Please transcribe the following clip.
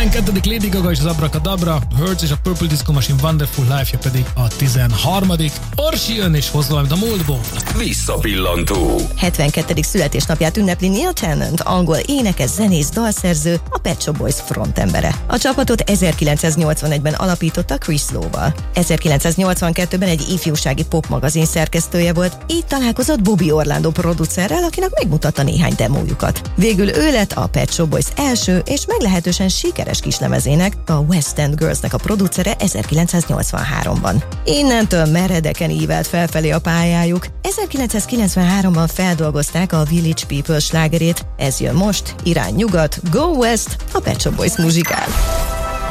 12. Lady Gaga és az Abracadabra, Hurts és a Purple Disco Machine Wonderful Life-ja pedig a 13. Orsi jön és hoz valamit a múltból. Visszapillantó. 72. születésnapját ünnepli Neil Tennant, angol énekes, zenész, dalszerző, a Pet Shop Boys frontembere. A csapatot 1981-ben alapította Chris Lowe-val. 1982-ben egy ifjúsági popmagazin szerkesztője volt, így találkozott Bobby Orlando producerrel, akinek megmutatta néhány demójukat. Végül ő lett a Pet Shop Boys első és meglehetősen sikeres kislemezének, a West End Girls-nek a producere 1983-ban. Innentől meredeken ívelt felfelé a pályájuk. 1993-ban feldolgozták a Village People slágerét, ez jön most, irány nyugat, Go West, a Pet Shop Boys muzsikál.